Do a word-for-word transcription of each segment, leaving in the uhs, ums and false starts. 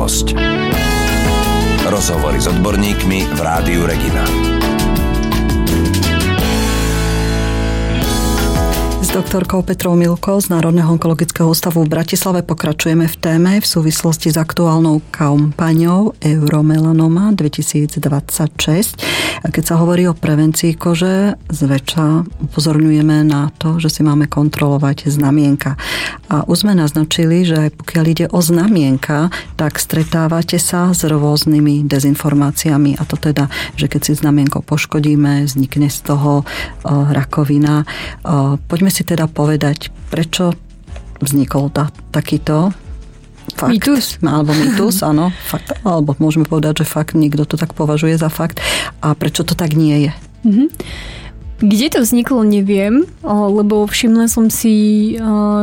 minulosť. Rozhovory s odborníkmi v Rádiu Regina. S doktorkou Petrou Milkou z Národného onkologického ústavu v Bratislave pokračujeme v téme v súvislosti s aktuálnou kampaňou Euromelanoma dvetisícdvadsaťšesť. A keď sa hovorí o prevencii kože, zväčša upozorňujeme na to, že si máme kontrolovať znamienka. A už sme naznačili, že aj pokiaľ ide o znamienka, tak stretávate sa s rôznymi dezinformáciami. A to teda, že keď si znamienko poškodíme, vznikne z toho rakovina. Poďme si teda povedať, prečo vznikol ta, takýto fakt. Mýtus. Alebo mýtus, áno. Fakt, alebo môžeme povedať, že fakt niekto to tak považuje za fakt. A prečo to tak nie je? Mhm. Kde to vzniklo, neviem, lebo všimla som si,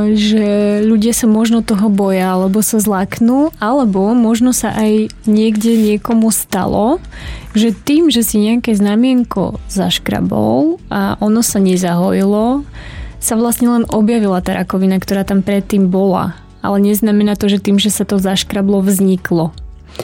že ľudia sa možno toho boja, alebo sa zláknú, alebo možno sa aj niekde niekomu stalo, že tým, že si nejaké znamienko zaškrabol a ono sa nezahojilo, sa vlastne len objavila tá rakovina, ktorá tam predtým bola. Ale neznamená to, že tým, že sa to zaškrablo, vzniklo.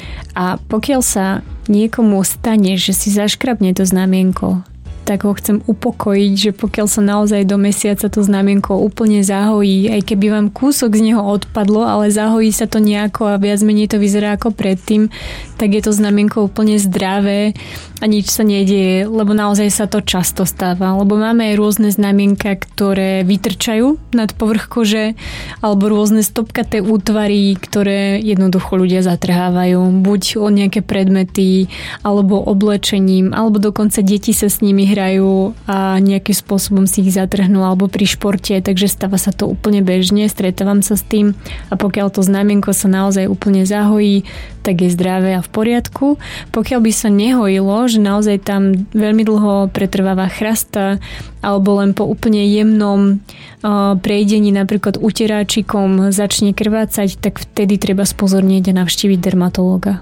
A pokiaľ sa niekomu stane, že si zaškrabne to znamienko, tak ho chcem upokojiť, že pokiaľ sa naozaj do mesiaca to znamienko úplne zahojí, aj keby vám kúsok z neho odpadlo, ale zahojí sa to nejako a viac menej to vyzerá ako predtým, tak je to znamienko úplne zdravé a nič sa nedieje, lebo naozaj sa to často stáva. Lebo máme aj rôzne znamienka, ktoré vytrčajú nad povrch kože, alebo rôzne stopkaté útvary, ktoré jednoducho ľudia zatrhávajú. Buď o nejaké predmety, alebo oblečením, alebo dokonca deti sa s nimi hrajú a nejakým spôsobom si ich zatrhnú, alebo pri športe, takže stáva sa to úplne bežne, stretávam sa s tým a pokiaľ to znamienko sa naozaj úplne zahojí, tak je zdravé a v poriadku. Pokiaľ by sa nehojilo, že naozaj tam veľmi dlho pretrváva chrasta alebo len po úplne jemnom uh, prejdení napríklad uteráčikom začne krvácať, tak vtedy treba spozornieť a navštíviť dermatológa.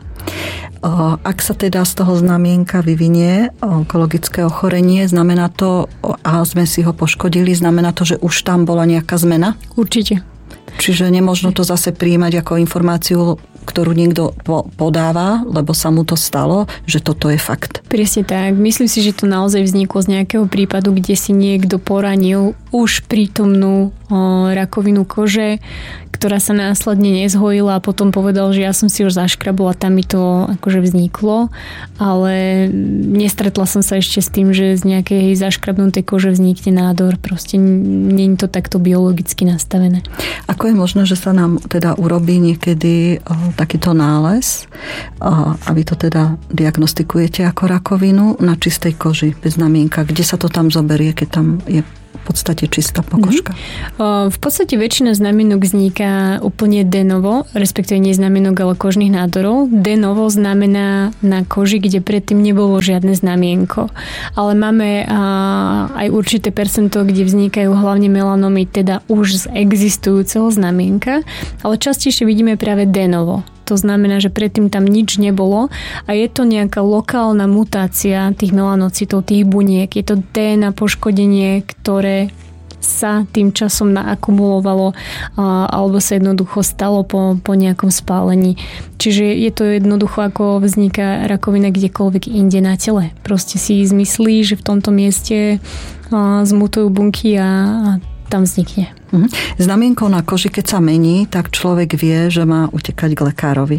Ak sa teda z toho znamienka vyvinie onkologické ochorenie, znamená to, a sme si ho poškodili, znamená to, že už tam bola nejaká zmena? Určite. Čiže nemôžno to zase prijímať ako informáciu, ktorú niekto podáva, lebo sa mu to stalo, že toto je fakt. Presne tak. Myslím si, že to naozaj vzniklo z nejakého prípadu, kde si niekto poranil už prítomnú o, rakovinu kože, ktorá sa následne nezhojila a potom povedal, že ja som si už zaškrabla, tam mi to akože vzniklo, ale nestretla som sa ešte s tým, že z nejakej zaškrabnutej kože vznikne nádor. Proste nie je to takto biologicky nastavené. Ako je možné, že sa nám teda urobí niekedy o, takýto nález, o, a vy to teda diagnostikujete ako rakovinu na čistej koži, bez znamienka? Kde sa to tam zoberie, keď tam je v podstate čistá pokožka? Mm-hmm. V podstate väčšina znamienok vzniká úplne de novo, respektíve nie znamienok, ale kožných nádorov. De novo znamená na koži, kde predtým nebolo žiadne znamienko. Ale máme aj určité percento, kde vznikajú hlavne melanomy, teda už z existujúceho znamienka, ale častejšie vidíme práve de novo. To znamená, že predtým tam nič nebolo a je to nejaká lokálna mutácia tých melanocitov, tých buniek. Je to dé en á poškodenie, ktoré sa tým časom naakumulovalo alebo sa jednoducho stalo po, po nejakom spálení. Čiže je to jednoducho, ako vzniká rakovina kdekoľvek inde na tele. Proste si zmyslí, že v tomto mieste zmutujú bunky a, a tam vznikne. Znamienko na koži, keď sa mení, tak človek vie, že má utekať k lekárovi.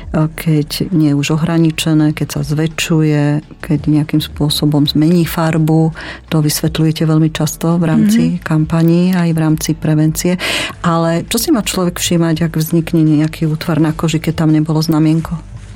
Keď nie je už ohraničené, keď sa zväčšuje, keď nejakým spôsobom zmení farbu. To vysvetľujete veľmi často v rámci mm-hmm. kampaní aj v rámci prevencie. Ale čo si má človek všímať, ak vznikne nejaký útvar na koži, keď tam nebolo znamienko?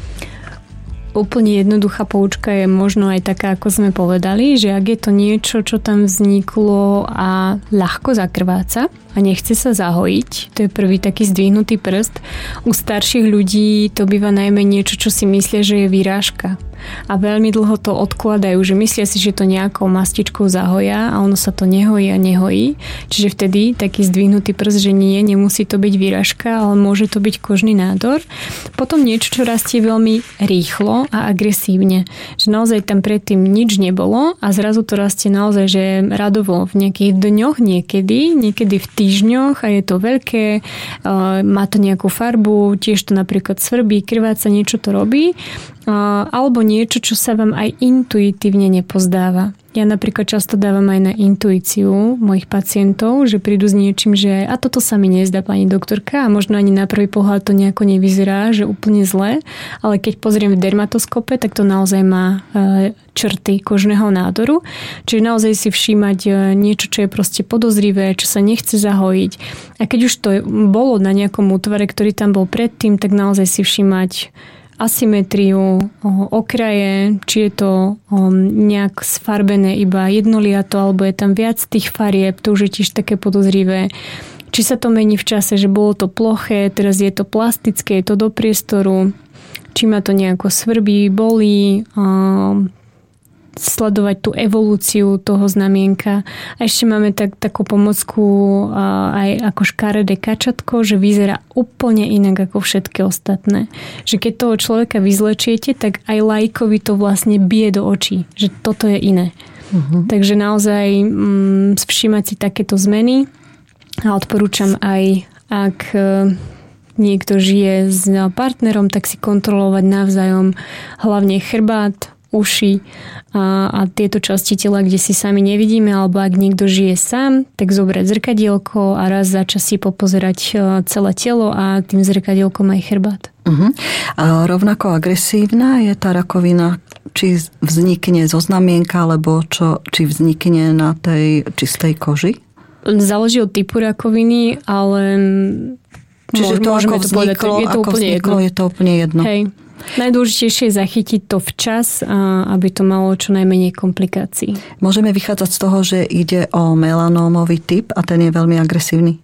Úplne jednoduchá poučka je možno aj taká, ako sme povedali, že ak je to niečo, čo tam vzniklo a ľahko zakrváca a nechce sa zahojiť, to je prvý taký zdvihnutý prst. U starších ľudí to býva najmä niečo, čo si myslia, že je výrážka. A veľmi dlho to odkladajú, že myslia si, že to nejakou mastičkou zahoja a ono sa to nehojí a nehojí. Čiže vtedy taký zdvihnutý prst, že nie, nemusí to byť výražka, ale môže to byť kožný nádor. Potom niečo, čo rastie veľmi rýchlo a agresívne. Že naozaj tam predtým nič nebolo a zrazu to rastie naozaj, že radovo v nejakých dňoch niekedy, niekedy v týždňoch a je to veľké, má to nejakú farbu, tiež to napríklad svrbí, krváca, niečo to robí, alebo niečo, čo sa vám aj intuitívne nepozdáva. Ja napríklad často dávam aj na intuíciu mojich pacientov, že prídu s niečím, že a toto sa mi nezdá, pani doktorka, a možno ani na prvý pohľad to nejako nevyzerá, že úplne zle, ale keď pozriem v dermatoskope, tak to naozaj má črty kožného nádoru. Čiže naozaj si všímať niečo, čo je proste podozrivé, čo sa nechce zahojiť. A keď už to bolo na nejakom útvare, ktorý tam bol predtým, tak naozaj si všímať asymetriu, okraje, či je to nejak sfarbené iba jednoliato, alebo je tam viac tých farieb, to už je tiež také podozrivé. Či sa to mení v čase, že bolo to ploché, teraz je to plastické, je to do priestoru, či ma to nejako svrbí, bolí, sledovať tú evolúciu toho znamienka. A ešte máme tak, takú pomocku aj ako škaredé kačatko, že vyzerá úplne inak ako všetky ostatné. Že keď toho človeka vyzlečiete, tak aj laikovi to vlastne bije do očí, že toto je iné. Uh-huh. Takže naozaj mm, všímať si takéto zmeny a odporúčam aj, ak niekto žije s partnerom, tak si kontrolovať navzájom hlavne chrbát, uši a, a tieto časti tela, kde si sami nevidíme, alebo ak niekto žije sám, tak zobrať zrkadielko a raz za čas si popozerať celé telo a tým zrkadielkom aj chrbát. Uh-huh. A rovnako agresívna je tá rakovina, či vznikne zo znamienka, alebo čo, či vznikne na tej čistej koži? Záleží od typu rakoviny, ale čiže to, ako to vzniklo, povedať, je to ako úplne vzniklo, jedno. je to úplne jedno. Hej. Najdôležitejšie je zachytiť to včas, aby to malo čo najmenej komplikácií. Môžeme vychádzať z toho, že ide o melanómový typ a ten je veľmi agresívny?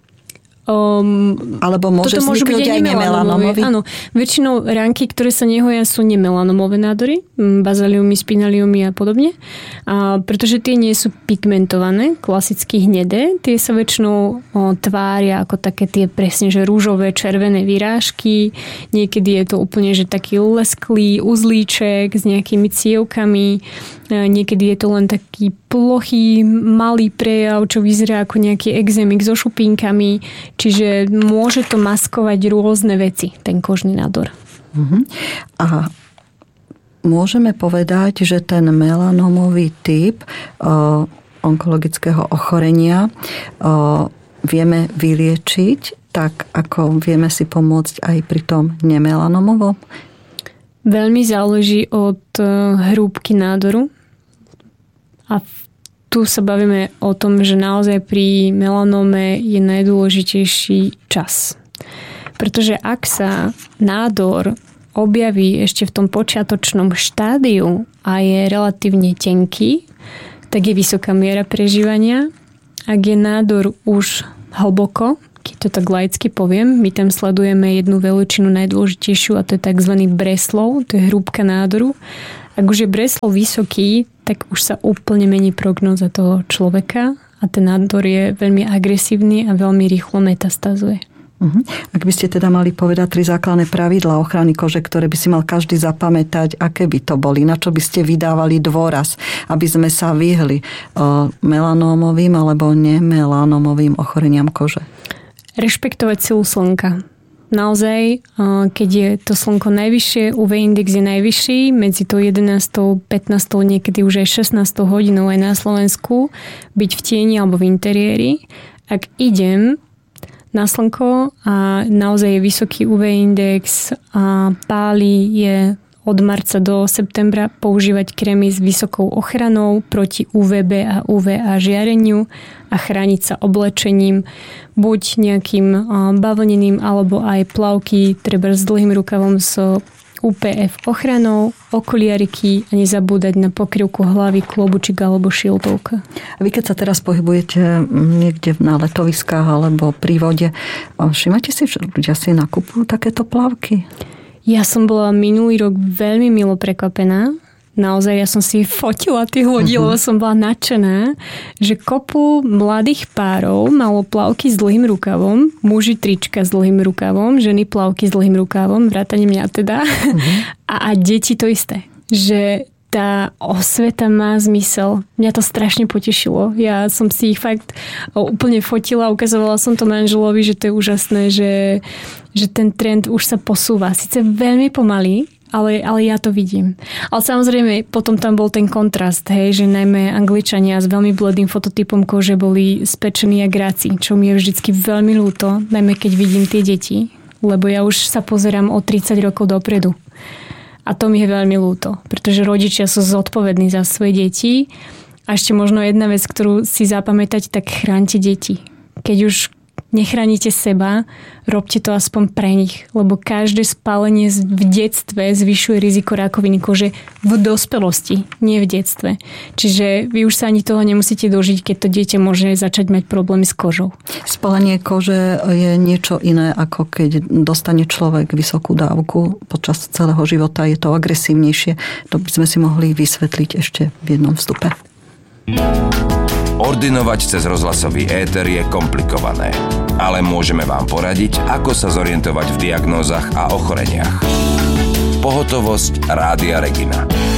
Um, Alebo môže vzniknúť aj nemelanómový? Áno, väčšinou ránky, ktoré sa nehoja, sú nemelanómové nádory, bazaliumy, spinaliumy a podobne. A pretože tie nie sú pigmentované, klasicky hnedé, tie sa väčšinou o, tvária ako také tie presne, že rúžové, červené vyrážky. Niekedy je to úplne, že taký lesklý uzlíček s nejakými cievkami. Niekedy je to len taký plochý, malý prejav, čo vyzerá ako nejaký exémik so šupínkami. Čiže môže to maskovať rôzne veci, ten kožný nádor. Uh-huh. A môžeme povedať, že ten melanómový typ o, onkologického ochorenia o, vieme vyliečiť tak, ako vieme si pomôcť aj pri tom nemelanomovom? Veľmi záleží od hrúbky nádoru. A tu sa bavíme o tom, že naozaj pri melanóme je najdôležitejší čas. Pretože ak sa nádor objaví ešte v tom počiatočnom štádiu a je relatívne tenký, tak je vysoká miera prežívania. Ak je nádor už hlboko, keď to tak laicky poviem, my tam sledujeme jednu veličinu najdôležitejšiu a to je tzv. Breslov, to je hrúbka nádoru. Ak už je Breslov vysoký, tak už sa úplne mení prognóza toho človeka a ten nádor je veľmi agresívny a veľmi rýchlo metastázuje. Uh-huh. Ak by ste teda mali povedať tri základné pravidlá ochrany kože, ktoré by si mal každý zapamätať, aké by to boli? Na čo by ste vydávali dôraz, aby sme sa vyhli uh, melanómovým alebo nemelanómovým ochoreniam kože? Rešpektovať silu slnka. Naozaj, keď je to slnko najvyššie, ú vé index je najvyšší, medzi to jedenástou, pätnástou, niekedy už aj šestnástou hodinou aj na Slovensku, byť v tieni alebo v interiéri. Ak idem na slnko a naozaj je vysoký ú vé index a páli, je od marca do septembra používať krémy s vysokou ochranou proti ú vé bé a ú vé á žiareniu a chrániť sa oblečením, buď nejakým bavlneným alebo aj plavky, treba s dlhým rukavom s ú pé ef ochranou, okuliariky a nezabúdať na pokrývku hlavy, klobučík alebo šiltovka. A vy keď sa teraz pohybujete niekde na letoviskách alebo pri vode, všimate si, že ľudia si nakupujú takéto plavky? Ja som bola minulý rok veľmi milo prekvapená. Naozaj ja som si fotila tých ľudí, uh-huh. lebo som bola nadšená, že kopu mladých párov malo plavky s dlhým rukavom, muži trička s dlhým rukavom, ženy plavky s dlhým rukavom, vrátane mňa teda. Uh-huh. A, a deti to isté. Že tá osveta má zmysel. Mňa to strašne potešilo. Ja som si ich fakt úplne fotila, ukazovala som to manželovi, že to je úžasné, že, že ten trend už sa posúva. Sice veľmi pomaly, ale, ale ja to vidím. Ale samozrejme, potom tam bol ten kontrast, hej, že najmä Angličania s veľmi bledým fototypom kože boli spečení a gráci, čo mi je vždycky veľmi ľúto, najmä keď vidím tie deti, lebo ja už sa pozerám o tridsať rokov dopredu. A to mi je veľmi ľúto, pretože rodičia sú zodpovední za svoje deti. A ešte možno jedna vec, ktorú si zapamätať, tak chránte deti. Keď už nechránite seba, robte to aspoň pre nich, lebo každé spálenie v detstve zvyšuje riziko rakoviny kože v dospelosti, nie v detstve. Čiže vy už sa ani toho nemusíte dožiť, keď to dieťa môže začať mať problémy s kožou. Spálenie kože je niečo iné, ako keď dostane človek vysokú dávku počas celého života. Je to agresívnejšie. To by sme si mohli vysvetliť ešte v jednom vstupe. Ordinovať cez rozhlasový éter je komplikované, ale môžeme vám poradiť, ako sa zorientovať v diagnózach a ochoreniach. Pohotovosť Rádia Regina.